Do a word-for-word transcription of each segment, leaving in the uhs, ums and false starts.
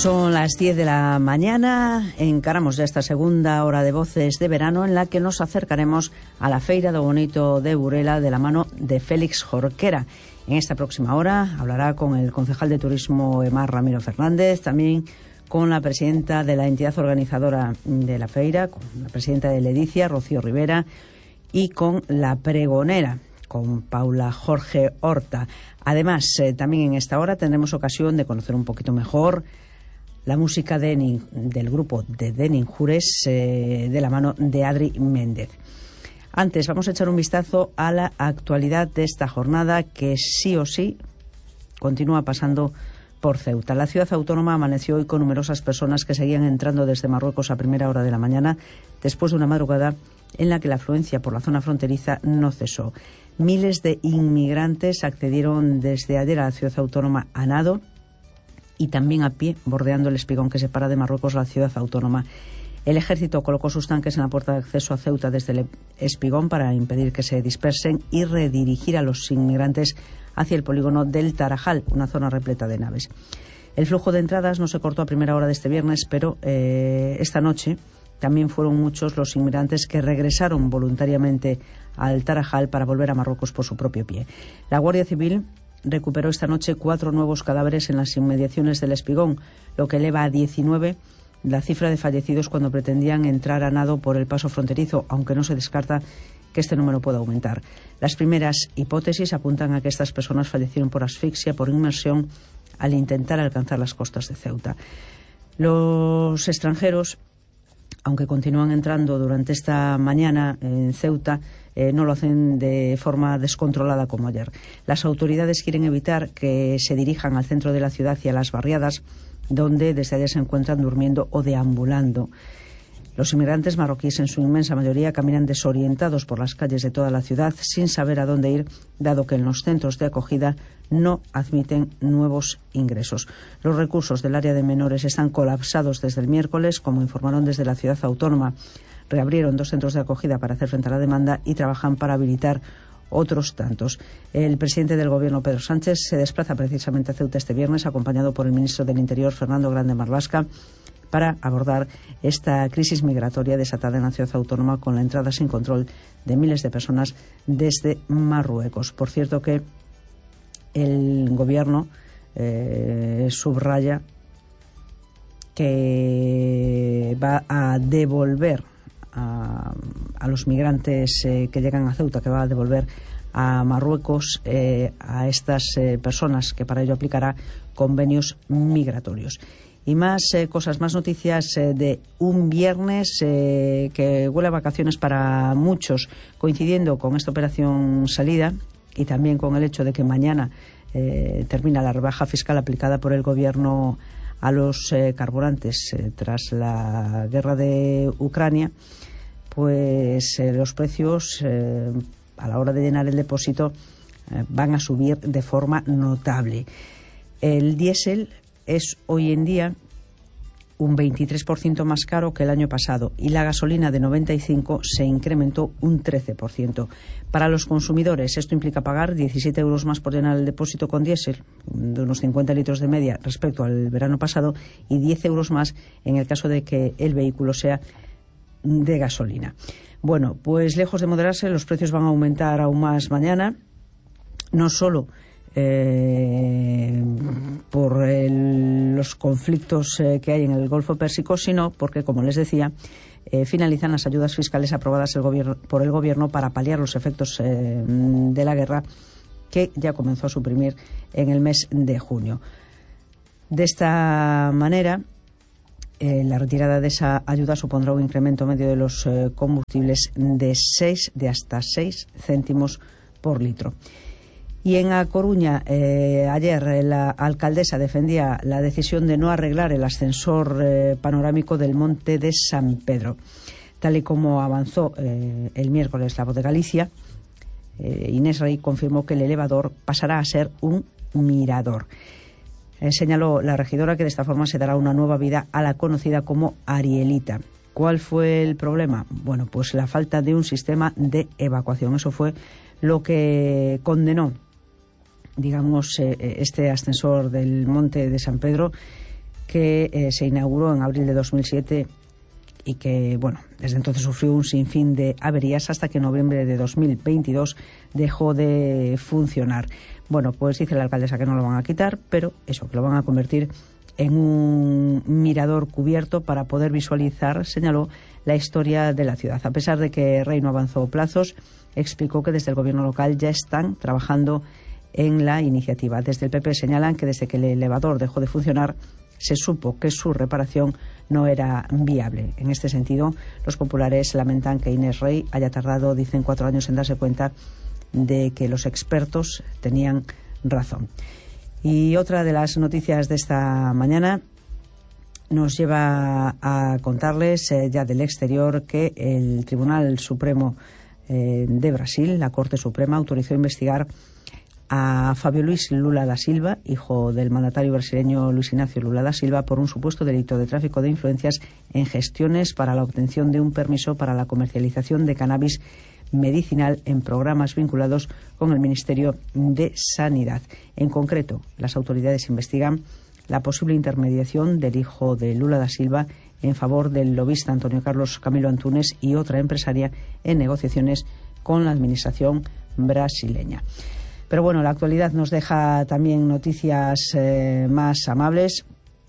Son las diez de la mañana, encaramos ya esta segunda hora de Voces de Verano en la que nos acercaremos a la Feira do Bonito de Burela de la mano de Félix Jorquera. En esta próxima hora hablará con el concejal de Turismo Emar Ramiro Fernández, también con la presidenta de la entidad organizadora de la feira, con la presidenta de Ledicia, Rocío Rivera, y con la pregonera, con Paula Jorge Horta. Además, eh, también en esta hora tendremos ocasión de conocer un poquito mejor la música de, del grupo de Denin Jures, eh, de la mano de Adri Méndez. Antes, vamos a echar un vistazo a la actualidad de esta jornada que sí o sí continúa pasando por Ceuta. La ciudad autónoma amaneció hoy con numerosas personas que seguían entrando desde Marruecos a primera hora de la mañana, después de una madrugada en la que la afluencia por la zona fronteriza no cesó. Miles de inmigrantes accedieron desde ayer a la ciudad autónoma a nado y también a pie, bordeando el espigón que separa de Marruecos la ciudad autónoma. El ejército colocó sus tanques en la puerta de acceso a Ceuta desde el espigón para impedir que se dispersen y redirigir a los inmigrantes hacia el polígono del Tarajal, una zona repleta de naves. El flujo de entradas no se cortó a primera hora de este viernes, pero eh, esta noche también fueron muchos los inmigrantes que regresaron voluntariamente al Tarajal para volver a Marruecos por su propio pie. La Guardia Civil recuperó esta noche cuatro nuevos cadáveres en las inmediaciones del espigón, lo que eleva a diecinueve la cifra de fallecidos cuando pretendían entrar a nado por el paso fronterizo, aunque no se descarta que este número pueda aumentar. Las primeras hipótesis apuntan a que estas personas fallecieron por asfixia, por inmersión, al intentar alcanzar las costas de Ceuta. Los extranjeros, aunque continúan entrando durante esta mañana en Ceuta, eh, no lo hacen de forma descontrolada como ayer. Las autoridades quieren evitar que se dirijan al centro de la ciudad y a las barriadas, donde desde ayer se encuentran durmiendo o deambulando. Los inmigrantes marroquíes, en su inmensa mayoría, caminan desorientados por las calles de toda la ciudad sin saber a dónde ir, dado que en los centros de acogida no admiten nuevos ingresos. Los recursos del área de menores están colapsados desde el miércoles, como informaron desde la ciudad autónoma. Reabrieron dos centros de acogida para hacer frente a la demanda y trabajan para habilitar otros tantos. El presidente del Gobierno, Pedro Sánchez, se desplaza precisamente a Ceuta este viernes, acompañado por el ministro del Interior, Fernando Grande Marlasca, para abordar esta crisis migratoria desatada en la ciudad autónoma con la entrada sin control de miles de personas desde Marruecos. Por cierto que el Gobierno eh, subraya que va a devolver a, a los migrantes eh, que llegan a Ceuta, que va a devolver a Marruecos eh, a estas eh, personas, que para ello aplicará convenios migratorios. Y más eh, cosas, más noticias eh, de un viernes eh, que huele a vacaciones para muchos, coincidiendo con esta operación salida y también con el hecho de que mañana eh, termina la rebaja fiscal aplicada por el Gobierno a los eh, carburantes eh, tras la guerra de Ucrania. Pues eh, los precios eh, a la hora de llenar el depósito eh, van a subir de forma notable. El diésel es hoy en día un veintitrés por ciento más caro que el año pasado y la gasolina de noventa y cinco se incrementó un trece por ciento. Para los consumidores esto implica pagar diecisiete euros más por llenar el depósito con diésel, de unos cincuenta litros de media respecto al verano pasado, y diez euros más en el caso de que el vehículo sea de gasolina. Bueno, pues lejos de moderarse, los precios van a aumentar aún más mañana, no solo Eh, por el, los conflictos eh, que hay en el Golfo Pérsico, sino porque, como les decía, eh, finalizan las ayudas fiscales aprobadas el gobierno, por el Gobierno para paliar los efectos eh, de la guerra, que ya comenzó a suprimir en el mes de junio. De esta manera, eh, la retirada de esa ayuda supondrá un incremento medio de los eh, combustibles de seis de hasta seis céntimos por litro. Y en A Coruña, eh, ayer eh, la alcaldesa defendía la decisión de no arreglar el ascensor eh, panorámico del Monte de San Pedro. Tal y como avanzó eh, el miércoles La Voz de Galicia, eh, Inés Rey confirmó que el elevador pasará a ser un mirador. Eh, señaló la regidora que de esta forma se dará una nueva vida a la conocida como Arielita. ¿Cuál fue el problema? Bueno, pues la falta de un sistema de evacuación. Eso fue lo que condenó, digamos, eh, este ascensor del Monte de San Pedro, que eh, se inauguró en abril de dos mil siete y que, bueno, desde entonces sufrió un sinfín de averías hasta que en noviembre de dos mil veintidós dejó de funcionar. Bueno, pues dice la alcaldesa que no lo van a quitar, pero eso, que lo van a convertir en un mirador cubierto para poder visualizar, señaló, la historia de la ciudad. A pesar de que Rey no avanzó plazos, explicó que desde el gobierno local ya están trabajando en la iniciativa. Desde el P P señalan que desde que el elevador dejó de funcionar se supo que su reparación no era viable. En este sentido, los populares lamentan que Inés Rey haya tardado, dicen, cuatro años en darse cuenta de que los expertos tenían razón. Y otra de las noticias de esta mañana nos lleva a contarles eh, ya del exterior que el Tribunal Supremo eh, de Brasil, la Corte Suprema, autorizó investigar a Fabio Luis Lula da Silva, hijo del mandatario brasileño Luis Ignacio Lula da Silva, por un supuesto delito de tráfico de influencias en gestiones para la obtención de un permiso para la comercialización de cannabis medicinal en programas vinculados con el Ministerio de Sanidad. En concreto, las autoridades investigan la posible intermediación del hijo de Lula da Silva en favor del lobista Antonio Carlos Camilo Antunes y otra empresaria en negociaciones con la administración brasileña. Pero bueno, la actualidad nos deja también noticias eh, más amables.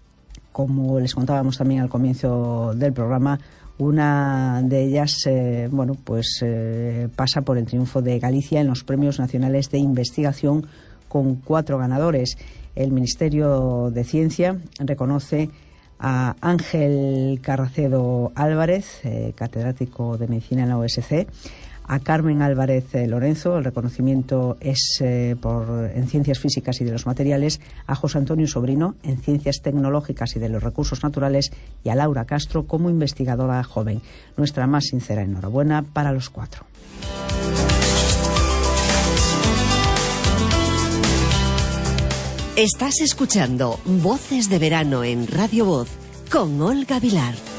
Como les contábamos también al comienzo del programa, una de ellas eh, bueno, pues eh, pasa por el triunfo de Galicia en los Premios Nacionales de Investigación con cuatro ganadores. El Ministerio de Ciencia reconoce a Ángel Carracedo Álvarez, eh, catedrático de Medicina en la U S C, a Carmen Álvarez eh, Lorenzo, el reconocimiento es eh, por, en Ciencias Físicas y de los Materiales, a José Antonio Sobrino en Ciencias Tecnológicas y de los Recursos Naturales y a Laura Castro como investigadora joven. Nuestra más sincera enhorabuena para los cuatro. Estás escuchando Voces de Verano en Radio Voz con Olga Vilar.